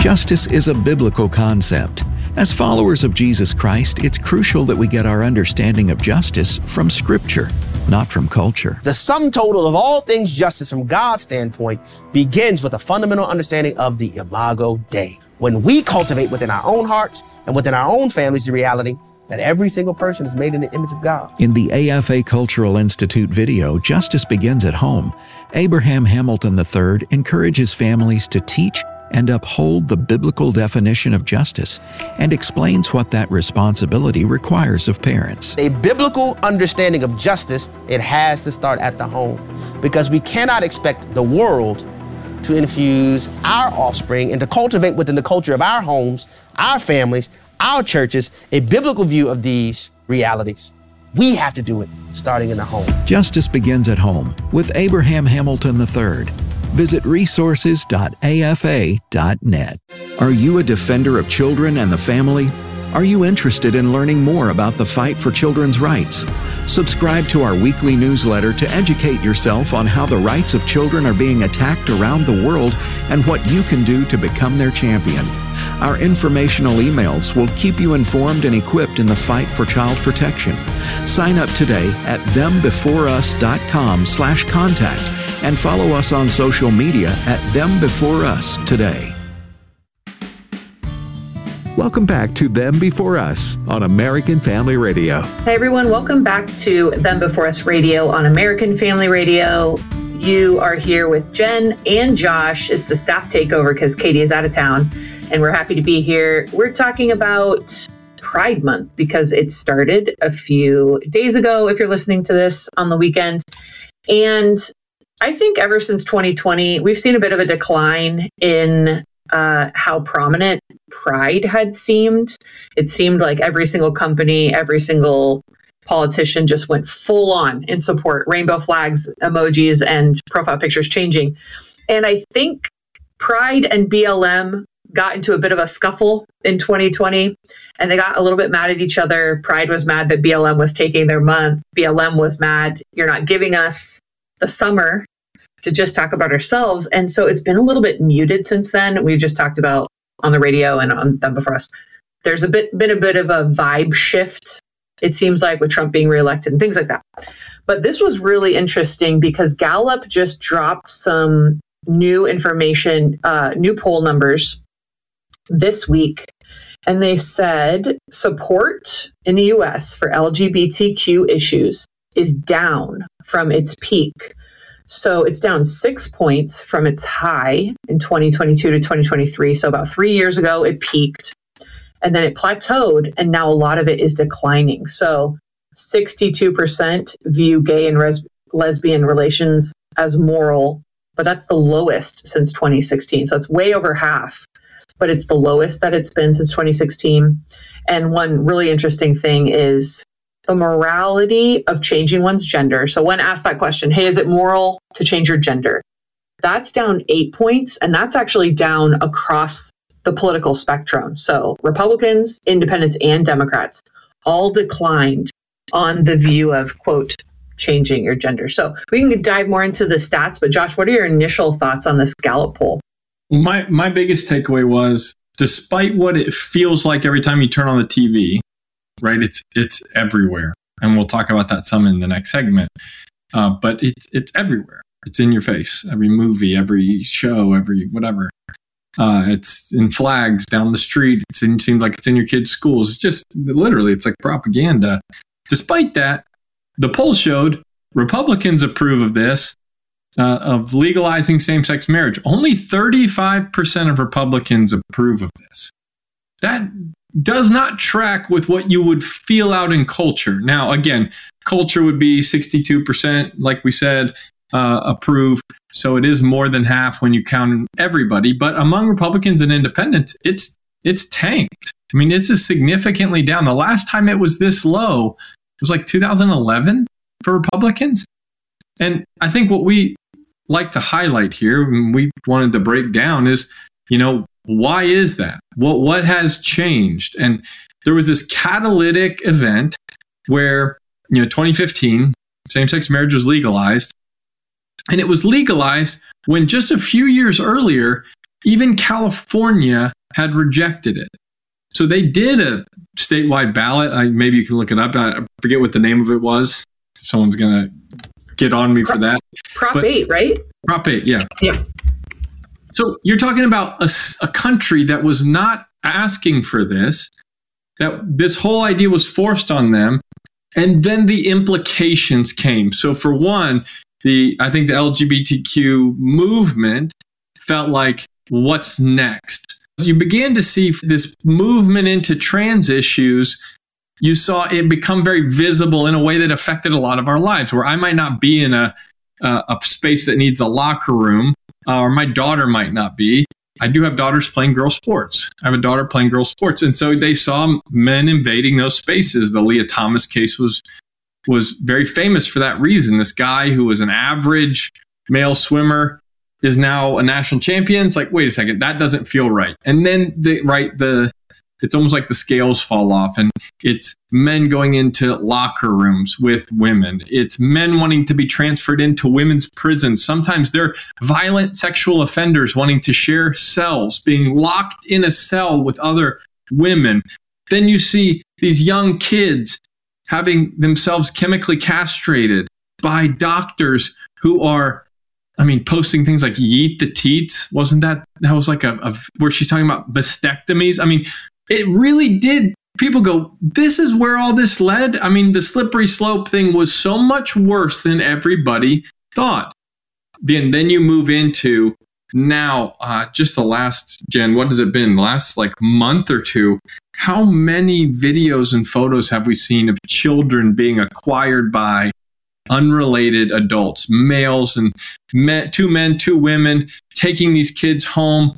Justice is a biblical concept. As followers of Jesus Christ, it's crucial that we get our understanding of justice from Scripture, not from culture. The sum total of all things justice from God's standpoint begins with a fundamental understanding of the Imago Dei. When we cultivate within our own hearts and within our own families the reality that every single person is made in the image of God. In the AFA Cultural Institute video, Justice Begins at Home, Abraham Hamilton III encourages families to teach and uphold the biblical definition of justice and explains what that responsibility requires of parents. A biblical understanding of justice, it has to start at the home, because we cannot expect the world to infuse our offspring and to cultivate within the culture of our homes, our families, our churches, a biblical view of these realities. We have to do it starting in the home. Justice Begins at Home with Abraham Hamilton III. Visit resources.afa.net. Are you a defender of children and the family? Are you interested in learning more about the fight for children's rights? Subscribe to our weekly newsletter to educate yourself on how the rights of children are being attacked around the world and what you can do to become their champion. Our informational emails will keep you informed and equipped in the fight for child protection. Sign up today at thembeforeus.com/contact and follow us on social media at thembeforeus today. Welcome back to Them Before Us on American Family Radio. Hey everyone, welcome back to Them Before Us Radio on American Family Radio. You are here with Jen and Josh. It's the staff takeover because Katie is out of town, and we're happy to be here. We're talking about Pride Month because it started a few days ago, if you're listening to this on the weekend. And I think ever since 2020, we've seen a bit of a decline in how prominent Pride had seemed. It seemed like every single company, every single politician just went full on in support, rainbow flags, emojis, and profile pictures changing. And I think Pride and BLM got into a bit of a scuffle in 2020, and they got a little bit mad at each other. Pride was mad that BLM was taking their month. BLM was mad, you're not giving us the summer to just talk about ourselves. And so it's been a little bit muted since then. We've just talked about on the radio and on Them Before Us. There's been a bit of a vibe shift, it seems like, with Trump being reelected and things like that. But this was really interesting because Gallup just dropped some new information, new poll numbers this week. And they said support in the US for LGBTQ issues is down from its peak. So it's down 6 points from its high in 2022 to 2023. So about 3 years ago, it peaked and then it plateaued. And now a lot of it is declining. So 62% view gay and lesbian relations as moral, but that's the lowest since 2016. So it's way over half, but it's the lowest that it's been since 2016. And one really interesting thing is the morality of changing one's gender. So when asked that question, hey, is it moral to change your gender? That's down 8 points, and that's actually down across the political spectrum. So Republicans, independents, and Democrats all declined on the view of, quote, changing your gender. So we can dive more into the stats, but Josh, what are your initial thoughts on this Gallup poll? My biggest takeaway was, despite what it feels like every time you turn on the TV, right? It's everywhere. And we'll talk about that some in the next segment. But it's everywhere. It's in your face. Every movie, every show, every whatever. It's in flags down the street. It seems like it's in your kids' schools. It's just literally, it's like propaganda. Despite that, the poll showed Republicans approve of this, of legalizing same-sex marriage. Only 35% of Republicans approve of this. That does not track with what you would feel out in culture. Now, again, culture would be 62%, like we said, approve. So it is more than half when you count everybody. But among Republicans and independents, it's tanked. I mean, it's significantly down. The last time it was this low, it was like 2011 for Republicans. And I think what we like to highlight here, and we wanted to break down, is, why is that? What has changed? And there was this catalytic event where, 2015, same-sex marriage was legalized. And it was legalized when just a few years earlier, Even California had rejected it. So they did a statewide ballot. Maybe you can look it up. I forget what the name of it was. Someone's going to get on me for that. Prop 8, right? Prop 8, yeah. Yeah. So you're talking about a country that was not asking for this, that this whole idea was forced on them, and then the implications came. So for one, I think the LGBTQ movement felt like, what's next? You began to see this movement into trans issues. You saw it become very visible in a way that affected a lot of our lives, where I might not be in a space that needs a locker room, or my daughter might not be. I do have daughters playing girl sports. I have a daughter playing girl sports. And so they saw men invading those spaces. The Leah Thomas case was very famous for that reason. This guy who was an average male swimmer is now a national champion. It's like, wait a second, that doesn't feel right. And then it's almost like the scales fall off, and it's men going into locker rooms with women. It's men wanting to be transferred into women's prisons. Sometimes they're violent sexual offenders wanting to share cells, being locked in a cell with other women. Then you see these young kids having themselves chemically castrated by doctors who are, posting things like yeet the teats. Wasn't that was like where she's talking about mastectomies? It really did. People go, this is where all this led. The slippery slope thing was so much worse than everybody thought. Then you move into now, just the last, Jen, what has it been? Last month or two, how many videos and photos have we seen of children being acquired by unrelated adults, males and two men, two women, taking these kids home,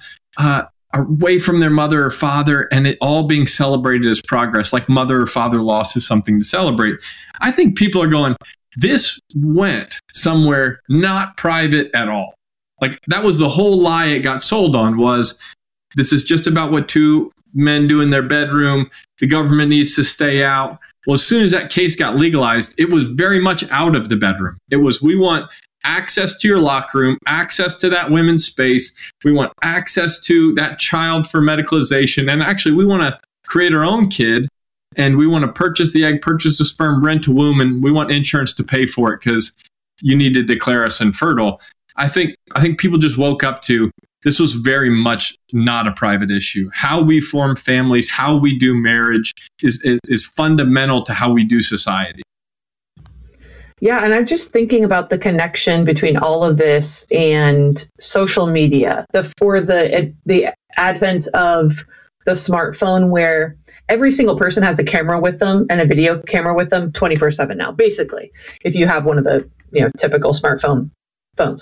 away from their mother or father, and it all being celebrated as progress, like mother or father loss is something to celebrate. I think people are going, this went somewhere not private at all. That was the whole lie it got sold on, was this is just about what two men do in their bedroom. The government needs to stay out. Well, as soon as that case got legalized, it was very much out of the bedroom. It was, we want access to your locker room, access to that women's space. We want access to that child for medicalization. And actually, we want to create our own kid, and we want to purchase the egg, purchase the sperm, rent a womb, and we want insurance to pay for it because you need to declare us infertile. I think people just woke up to, this was very much not a private issue. How we form families, how we do marriage is fundamental to how we do society. Yeah, and I'm just thinking about the connection between all of this and social media. The advent of the smartphone, where every single person has a camera with them and a video camera with them 24/7 now, basically, if you have one of the typical smartphone phones.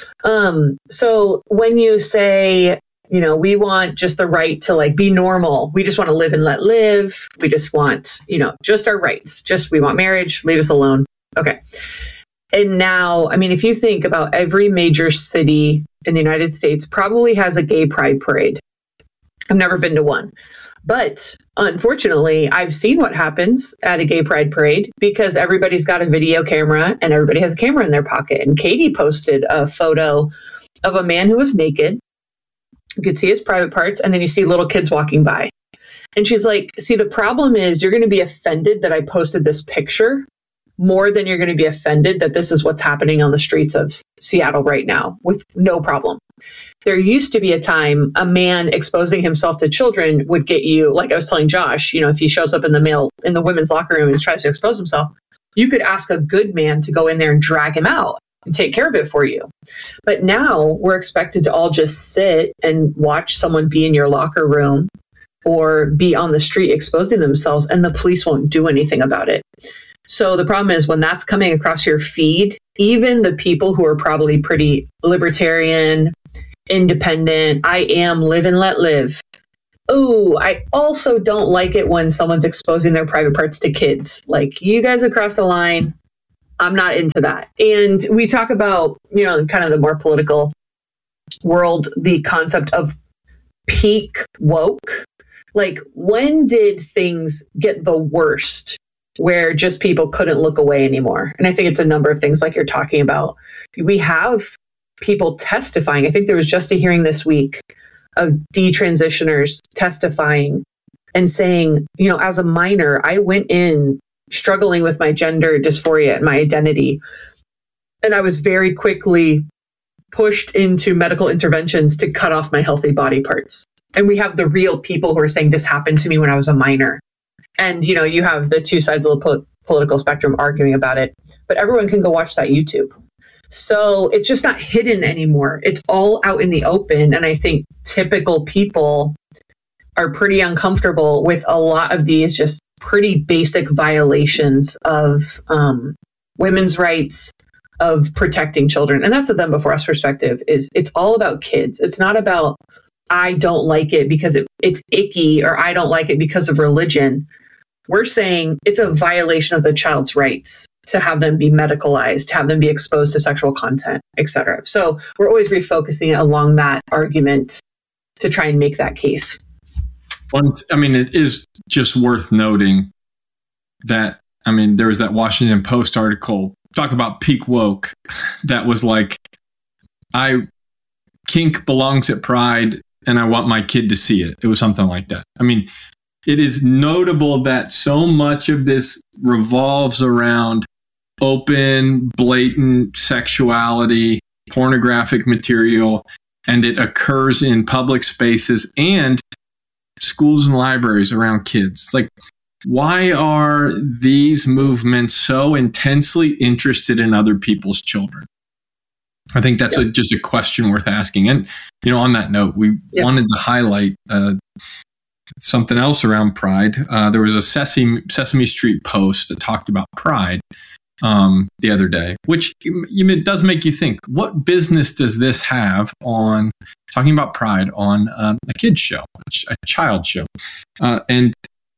So when you say, we want just the right to be normal, we just want to live and let live, we just want, just our rights, we want marriage, leave us alone. Okay. And now, if you think about every major city in the United States probably has a gay pride parade. I've never been to one, but unfortunately, I've seen what happens at a gay pride parade because everybody's got a video camera and everybody has a camera in their pocket. And Katie posted a photo of a man who was naked. You could see his private parts, and then you see little kids walking by. And she's like, see, the problem is you're going to be offended that I posted this picture more than you're going to be offended that this is what's happening on the streets of Seattle right now with no problem. There used to be a time a man exposing himself to children would get you, like I was telling Josh, if he shows up in the women's locker room and tries to expose himself, you could ask a good man to go in there and drag him out and take care of it for you. But now we're expected to all just sit and watch someone be in your locker room or be on the street exposing themselves, and the police won't do anything about it. So the problem is when that's coming across your feed, even the people who are probably pretty libertarian, independent, I am live and let live. Oh, I also don't like it when someone's exposing their private parts to kids. You guys across the line, I'm not into that. And we talk about, kind of the more political world, the concept of peak woke. When did things get the worst, where just people couldn't look away anymore? And I think it's a number of things like you're talking about. We have people testifying. I think there was just a hearing this week of detransitioners testifying and saying, you know, as a minor, I went in struggling with my gender dysphoria and my identity. And I was very quickly pushed into medical interventions to cut off my healthy body parts. And we have the real people who are saying this happened to me when I was a minor. And, you know, you have the two sides of the political spectrum arguing about it, but everyone can go watch that YouTube. So it's just not hidden anymore. It's all out in the open. And I think typical people are pretty uncomfortable with a lot of these just pretty basic violations of women's rights, of protecting children. And that's the Them Before Us perspective. Is it's all about kids. It's not about I don't like it because it's icky, or I don't like it because of religion. We're saying it's a violation of the child's rights to have them be medicalized, to have them be exposed to sexual content, et cetera. So we're always refocusing it along that argument to try and make that case. I mean, it is just worth noting that, I mean, there was that Washington Post article, talk about peak woke, that was like, kink belongs at Pride and I want my kid to see it. It was something like that. I mean, it is notable that so much of this revolves around open, blatant sexuality, pornographic material, and it occurs in public spaces and schools and libraries around kids. It's like, why are these movements so intensely interested in other people's children? I think that's just a question worth asking. And, you know, on that note, we wanted to highlight something else around Pride. There was a Sesame Street post that talked about Pride the other day, which it does make you think, what business does this have on talking about Pride on a kid's show, a child show? And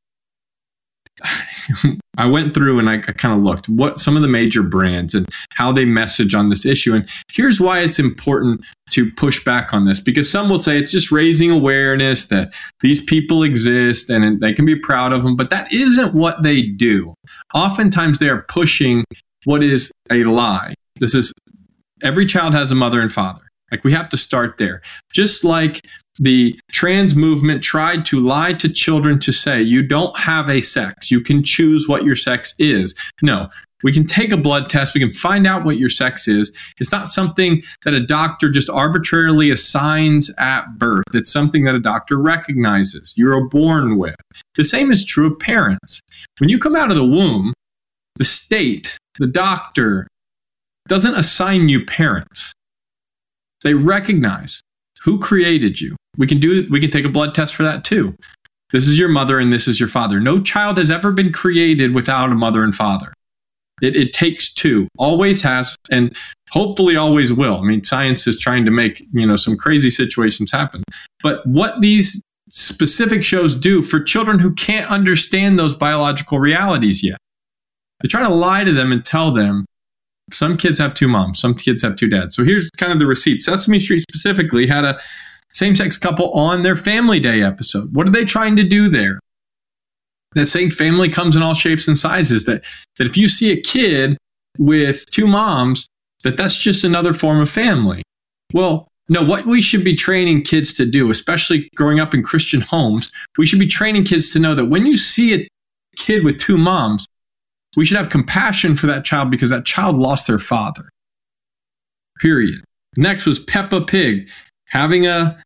I went through and I kind of looked what some of the major brands and how they message on this issue. And here's why it's important to push back on this, because some will say it's just raising awareness that these people exist and they can be proud of them, but that isn't what they do. Oftentimes they are pushing what is a lie. This is, every child has a mother and father. Like, we have to start there. Just like the trans movement tried to lie to children to say, you don't have a sex. You can choose what your sex is. No, we can take a blood test. We can find out what your sex is. It's not something that a doctor just arbitrarily assigns at birth. It's something that a doctor recognizes you're born with. The same is true of parents. When you come out of the womb, the state, the doctor, doesn't assign you parents. They recognize who created you. We can take a blood test for that too. This is your mother and this is your father. No child has ever been created without a mother and father. It takes two, always has, and hopefully always will. I mean, science is trying to make, some crazy situations happen. But what these specific shows do for children who can't understand those biological realities yet, they try to lie to them and tell them, some kids have two moms, some kids have two dads. So here's kind of the receipt. Sesame Street specifically had a same-sex couple on their Family Day episode. What are they trying to do there? That same family comes in all shapes and sizes. That if you see a kid with two moms, that's just another form of family. Well, no, what we should be training kids to do, especially growing up in Christian homes, we should be training kids to know that when you see a kid with two moms, we should have compassion for that child because that child lost their father. Period. Next was Peppa Pig having a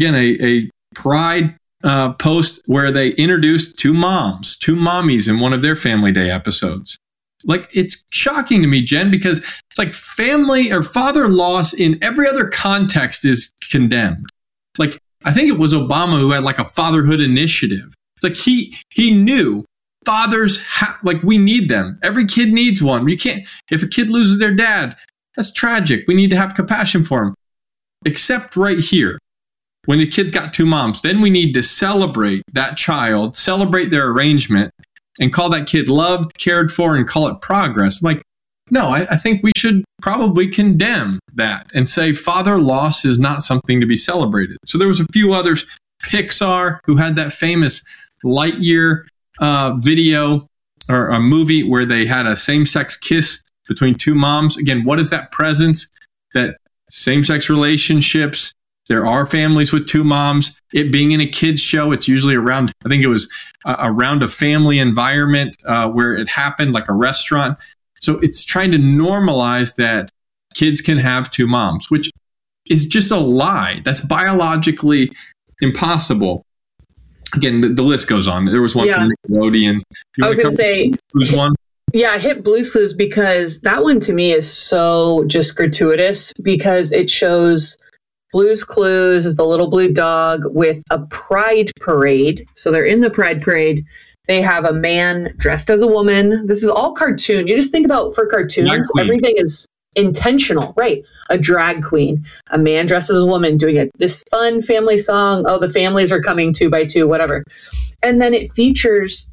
Pride post where they introduced two mommies in one of their Family Day episodes. Like, it's shocking to me, Jen, because it's like family or father loss in every other context is condemned. Like, I think it was Obama who had like a fatherhood initiative. It's like he knew fathers, we need them. Every kid needs one. You can't, if a kid loses their dad, that's tragic. We need to have compassion for him. Except right here, when the kid's got two moms, then we need to celebrate that child, celebrate their arrangement, and call that kid loved, cared for, and call it progress. I'm like, no, I think we should probably condemn that and say father loss is not something to be celebrated. So there was a few others. Pixar, who had that famous Lightyear video or a movie where they had a same-sex kiss between two moms. Again, what is that presence? That same-sex relationships There are families with two moms. It being in a kids show, it's usually around, I think it was around a family environment where it happened, like a restaurant. So it's trying to normalize that kids can have two moms, which is just a lie. That's biologically impossible. Again, the list goes on. There was one from Nickelodeon. I was going to say, Blues one? Yeah, I hit Blue's Clues because that one to me is so just gratuitous, because it shows Blue's Clues is the little blue dog with a pride parade. So they're in the pride parade. They have a man dressed as a woman. This is all cartoon. You just think about, for cartoons, everything is intentional, right? A drag queen, a man dressed as a woman doing this fun family song. Oh, the families are coming 2 by 2, whatever. And then it features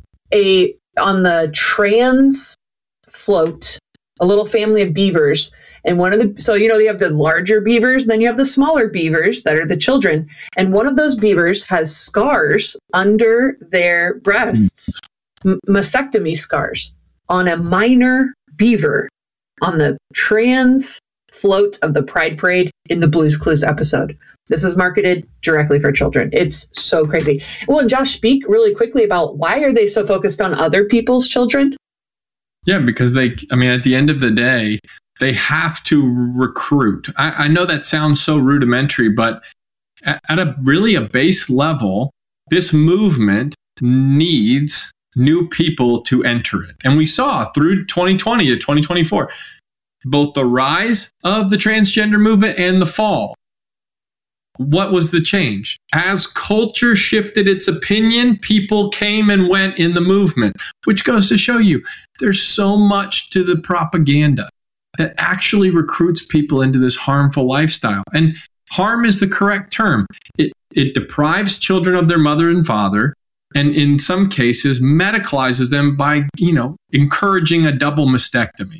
on the trans float, a little family of beavers. And so you have the larger beavers, then you have the smaller beavers that are the children. And one of those beavers has scars under their breasts, mastectomy scars, on a minor beaver on the trans float of the Pride Parade in the Blue's Clues episode. This is marketed directly for children. It's so crazy. Well, and Josh, speak really quickly about why are they so focused on other people's children? Yeah, because at the end of the day, they have to recruit. I know that sounds so rudimentary, but at a base level, this movement needs new people to enter it. And we saw through 2020 to 2024, both the rise of the transgender movement and the fall. What was the change? As culture shifted its opinion, people came and went in the movement, which goes to show you there's so much to the propaganda that actually recruits people into this harmful lifestyle. And harm is the correct term. It deprives children of their mother and father, and in some cases medicalizes them by, encouraging a double mastectomy.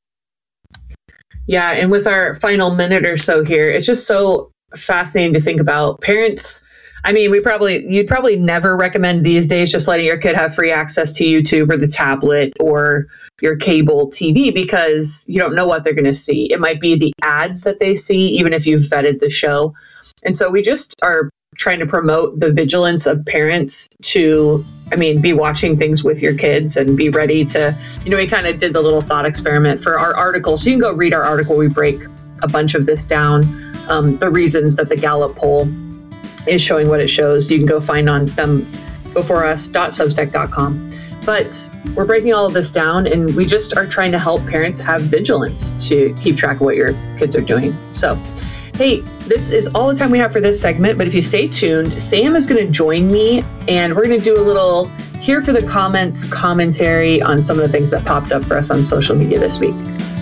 Yeah, and with our final minute or so here, it's just so fascinating to think about. Parents, you'd probably never recommend these days just letting your kid have free access to YouTube or the tablet or your cable TV, because you don't know what they're going to see. It might be the ads that they see, even if you've vetted the show. And so we just are trying to promote the vigilance of parents to, be watching things with your kids and be ready to, we kind of did the little thought experiment for our article. So you can go read our article. We break a bunch of this down, the reasons that the Gallup poll is showing what it shows. You can go find on beforeus.substack.com. But we're breaking all of this down, and we just are trying to help parents have vigilance to keep track of what your kids are doing. So, hey, this is all the time we have for this segment, but if you stay tuned, Sam is going to join me, and we're going to do a little here for the comments commentary on some of the things that popped up for us on social media this week.